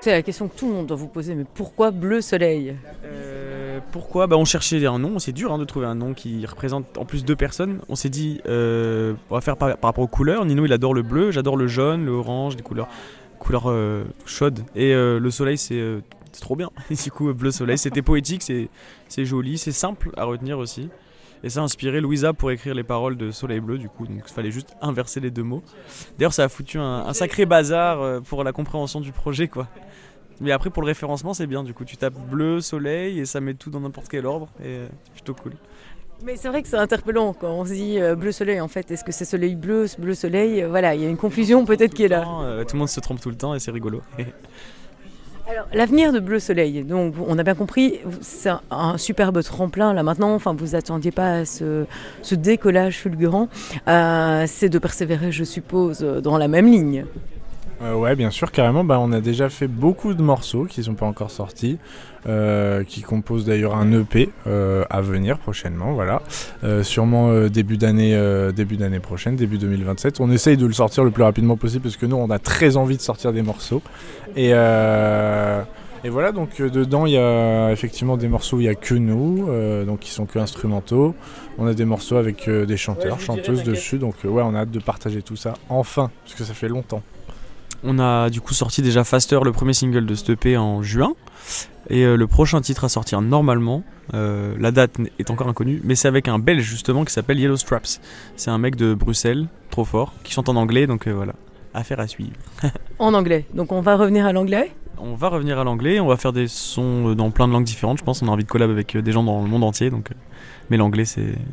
C'est la question que tout le monde doit vous poser, mais pourquoi Bleu Soleil? Pourquoi On cherchait un nom, c'est dur de trouver un nom qui représente en plus deux personnes. On s'est dit, on va faire par rapport aux couleurs. Nino il adore le bleu, j'adore le jaune, le orange, des couleurs chaudes. Et le soleil c'est trop bien. Et du coup Bleu Soleil, c'était poétique, c'est joli, c'est simple à retenir aussi. Et ça a inspiré Louisa pour écrire les paroles de Soleil Bleu du coup, donc il fallait juste inverser les deux mots. D'ailleurs ça a foutu un sacré bazar pour la compréhension du projet quoi. Mais après pour le référencement c'est bien, du coup tu tapes bleu, soleil et ça met tout dans n'importe quel ordre et c'est plutôt cool. Mais c'est vrai que c'est interpellant quand on se dit Bleu Soleil en fait. Est-ce que c'est Soleil Bleu, Bleu Soleil? Voilà, il y a une confusion peut-être qui est là. Tout le monde se trompe tout le temps et c'est rigolo. Alors, l'avenir de Bleu Soleil, donc on a bien compris, c'est un superbe tremplin là maintenant, enfin vous attendiez pas à ce décollage fulgurant, c'est de persévérer je suppose dans la même ligne. Ouais, bien sûr, carrément. On a déjà fait beaucoup de morceaux qui ne sont pas encore sortis, qui composent d'ailleurs un EP à venir prochainement, voilà. Sûrement début d'année prochaine, début 2027. On essaye de le sortir le plus rapidement possible parce que nous, on a très envie de sortir des morceaux. Et voilà, donc dedans, il y a effectivement des morceaux où il n'y a que nous, donc qui sont que instrumentaux. On a des morceaux avec des chanteurs, chanteuses dessus. Donc on a hâte de partager tout ça, enfin, parce que ça fait longtemps. On a du coup sorti déjà Faster, le premier single de cet EP en juin. Et le prochain titre à sortir normalement, la date est encore inconnue, mais c'est avec un Belge justement qui s'appelle Yellow Straps. C'est un mec de Bruxelles, trop fort, qui chante en anglais, donc voilà, affaire à suivre. En anglais, donc on va revenir à l'anglais. On va revenir à l'anglais, on va faire des sons dans plein de langues différentes, je pense. On a envie de collab avec des gens dans le monde entier, donc mais l'anglais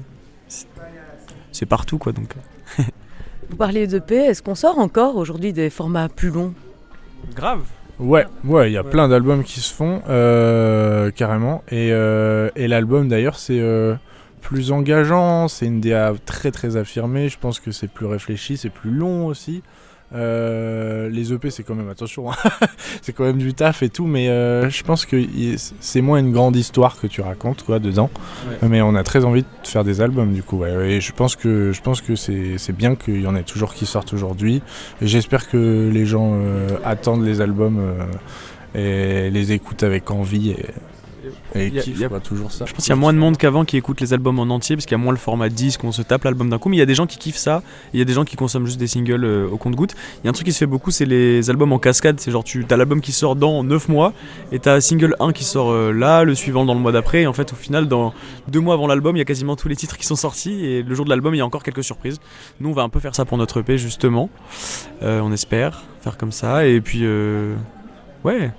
c'est partout quoi, donc. Vous parlez d'EP, est-ce qu'on sort encore aujourd'hui des formats plus longs? Grave. Ouais, il y a plein d'albums qui se font, carrément. Et l'album d'ailleurs, c'est plus engageant, c'est une DA très très affirmée. Je pense que c'est plus réfléchi, c'est plus long aussi. Les EP, c'est quand même, attention, c'est quand même du taf et tout, mais je pense que c'est moins une grande histoire que tu racontes quoi dedans. Ouais. Mais on a très envie de faire des albums du coup. Ouais. Et je pense que c'est bien qu'il y en ait toujours qui sortent aujourd'hui. Et j'espère que les gens attendent les albums et les écoutent avec envie. Et il y a toujours ça. Je pense qu'il y a moins de monde qu'avant qui écoute les albums en entier parce qu'il y a moins le format disque où on se tape l'album d'un coup, mais il y a des gens qui kiffent ça, et il y a des gens qui consomment juste des singles au compte-gouttes. Il y a un truc qui se fait beaucoup, c'est les albums en cascade, c'est genre t'as l'album qui sort dans 9 mois et t'as single 1 qui sort là, le suivant dans le mois d'après, et en fait au final dans 2 mois avant l'album il y a quasiment tous les titres qui sont sortis et le jour de l'album il y a encore quelques surprises. Nous on va un peu faire ça pour notre EP justement, on espère faire comme ça et puis ouais.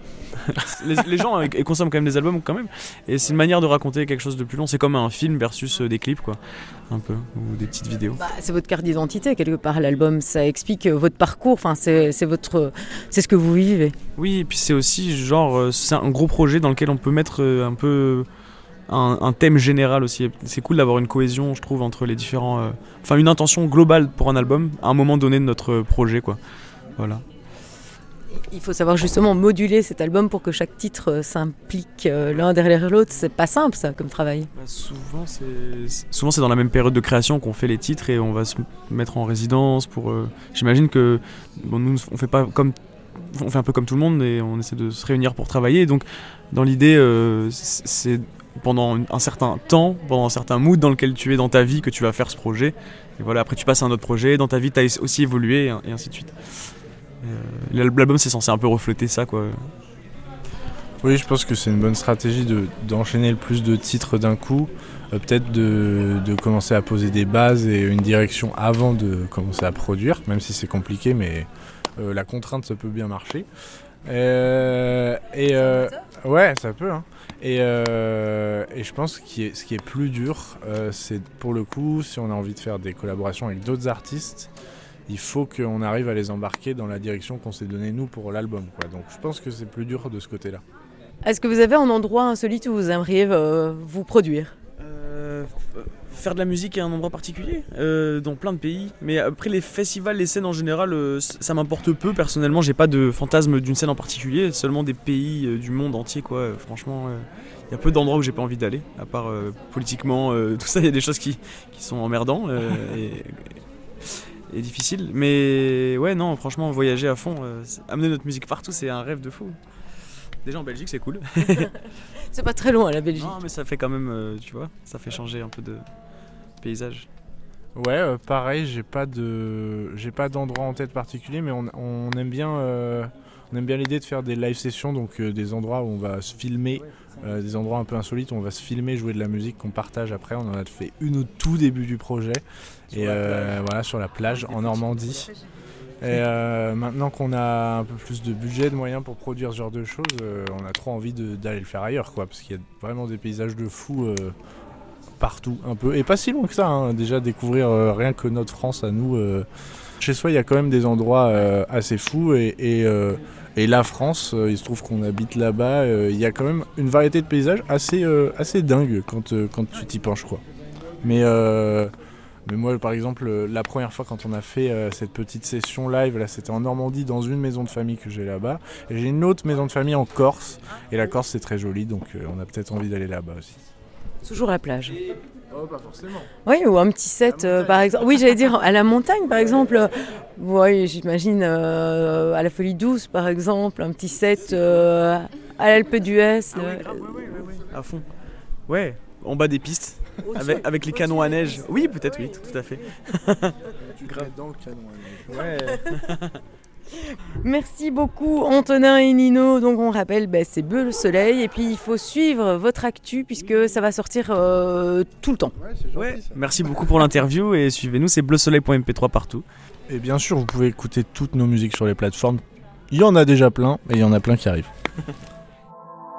les gens ils consomment quand même des albums quand même, et c'est une manière de raconter quelque chose de plus long. C'est comme un film versus des clips quoi, un peu, ou des petites vidéos. C'est votre carte d'identité quelque part, l'album, ça explique votre parcours, enfin c'est ce que vous vivez. Oui, et puis c'est aussi genre c'est un gros projet dans lequel on peut mettre un peu un thème général aussi. C'est cool d'avoir une cohésion je trouve entre les différents enfin une intention globale pour un album à un moment donné de notre projet quoi, voilà. Il faut savoir justement moduler cet album pour que chaque titre s'implique l'un derrière l'autre. C'est pas simple ça comme travail. Souvent c'est dans la même période de création qu'on fait les titres et on va se mettre en résidence pour. J'imagine que nous on fait pas comme. On fait un peu comme tout le monde et on essaie de se réunir pour travailler. Donc dans l'idée c'est pendant un certain temps, pendant un certain mood dans lequel tu es dans ta vie que tu vas faire ce projet. Et voilà, après tu passes à un autre projet, dans ta vie tu as aussi évolué et ainsi de suite. L'album c'est censé un peu refléter ça quoi. Oui, je pense que c'est une bonne stratégie d'enchaîner le plus de titres d'un coup, peut-être de commencer à poser des bases et une direction avant de commencer à produire, même si c'est compliqué, mais la contrainte ça peut bien marcher. Ouais, ça peut. Hein. Et je pense que ce qui est plus dur, c'est pour le coup, si on a envie de faire des collaborations avec d'autres artistes, il faut qu'on arrive à les embarquer dans la direction qu'on s'est donnée nous pour l'album, quoi. Donc je pense que c'est plus dur de ce côté-là. Est-ce que vous avez un endroit insolite où vous aimeriez vous produire ? Faire de la musique à un endroit particulier, dans plein de pays. Mais après les festivals, les scènes en général, ça m'importe peu. Personnellement, j'ai pas de fantasme d'une scène en particulier, seulement des pays du monde entier, quoi. Franchement, il y a peu d'endroits où j'ai pas envie d'aller, à part politiquement, tout ça, il y a des choses qui sont emmerdants. est difficile. Mais ouais, non, franchement, voyager à fond, amener notre musique partout, c'est un rêve de fou. Déjà en Belgique, c'est cool. C'est pas très loin la Belgique. Non, mais ça fait quand même, tu vois, ça fait changer un peu de paysage. Ouais, pareil, j'ai pas d'endroit en tête particulier, mais on aime bien l'idée de faire des live sessions, donc des endroits où on va se filmer, des endroits un peu insolites où on va se filmer, jouer de la musique qu'on partage après. On en a fait une au tout début du projet, voilà, sur la plage en Normandie. Et maintenant qu'on a un peu plus de budget, de moyens pour produire ce genre de choses, on a trop envie d'aller le faire ailleurs, quoi, parce qu'il y a vraiment des paysages de fous partout, un peu, et pas si loin que ça, hein. Déjà découvrir rien que notre France à nous. Chez soi, il y a quand même des endroits assez fous, et la France, il se trouve qu'on habite là-bas, il y a quand même une variété de paysages assez dingue quand tu t'y penches, quoi. Mais moi, par exemple, la première fois quand on a fait cette petite session live, là, c'était en Normandie, dans une maison de famille que j'ai là-bas. Et j'ai une autre maison de famille en Corse. Et la Corse, c'est très joli, donc on a peut-être envie d'aller là-bas aussi. Toujours la plage. Oh, pas forcément. Oui, ou un petit set, par exemple. Oui, j'allais dire à la montagne, par exemple. Oui, j'imagine à la Folie Douce, par exemple, un petit set à l'Alpe d'Huez. Oui, à fond. Ouais, en bas des pistes. Avec les canons à neige. Oui, peut-être, oui, tout à fait. Tu te mets dans le canon à neige. Ouais. Merci beaucoup Antonin et Nino. Donc on rappelle, c'est Bleu le Soleil. Et puis il faut suivre votre actu puisque ça va sortir tout le temps. Ouais, c'est gentil, Ouais. ça. Merci beaucoup pour l'interview et suivez-nous, c'est bleusoleil.mp3 partout. Et bien sûr, vous pouvez écouter toutes nos musiques sur les plateformes. Il y en a déjà plein, et il y en a plein qui arrivent.